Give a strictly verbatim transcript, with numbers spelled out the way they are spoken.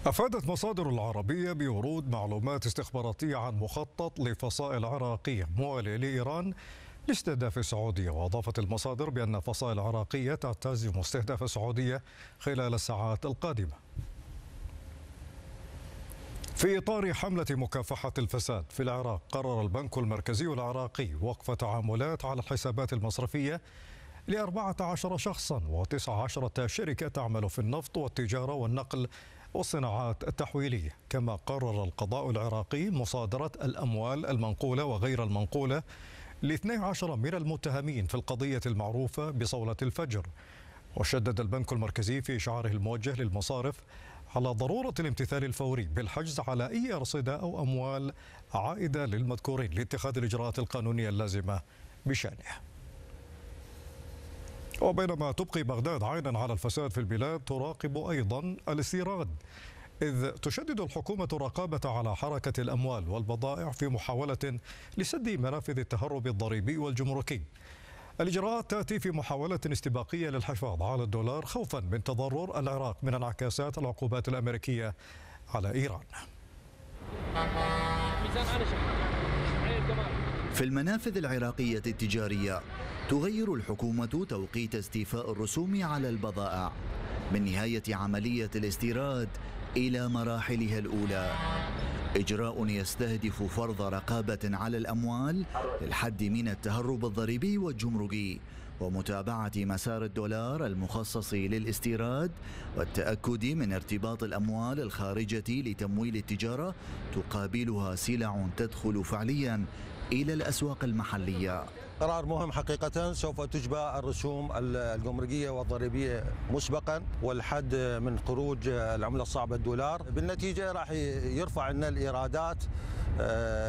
أفادت مصادر العربية بورود معلومات استخباراتية عن مخطط لفصائل عراقية موالية لإيران لاستهداف السعودية. وأضافت المصادر بأن فصائل عراقية تعتزم استهداف السعودية خلال الساعات القادمة. في إطار حملة مكافحة الفساد في العراق، قرر البنك المركزي العراقي وقف تعاملات على الحسابات المصرفية لأربعة عشر شخصا وتسعة عشرة شركة تعمل في النفط والتجارة والنقل والصناعات التحويلية. كما قرر القضاء العراقي مصادرة الأموال المنقولة وغير المنقولة لاثني عشر من المتهمين في القضية المعروفة بصولة الفجر. وشدد البنك المركزي في شعاره الموجه للمصارف على ضرورة الامتثال الفوري بالحجز على أي أرصدة أو أموال عائدة للمذكورين لاتخاذ الإجراءات القانونية اللازمة بشأنه. وبينما تبقي بغداد عينا على الفساد في البلاد، تراقب أيضا الاستيراد، إذ تشدد الحكومة الرقابة على حركة الأموال والبضائع في محاولة لسد منافذ التهرب الضريبي والجمركي. الإجراءات تأتي في محاولة استباقية للحفاظ على الدولار خوفا من تضرر العراق من انعكاسات العقوبات الأمريكية على إيران. في المنافذ العراقية التجارية تغير الحكومة توقيت استيفاء الرسوم على البضائع من نهاية عملية الاستيراد إلى مراحلها الأولى، إجراء يستهدف فرض رقابة على الأموال للحد من التهرب الضريبي والجمركي ومتابعة مسار الدولار المخصص للاستيراد والتأكد من ارتباط الأموال الخارجة لتمويل التجارة تقابلها سلع تدخل فعليا إلى الأسواق المحلية. قرار مهم حقيقة، سوف تجبى الرسوم الجمركية والضريبية مسبقا والحد من خروج العملة الصعبة الدولار، بالنتيجة راح يرفع لنا الإيرادات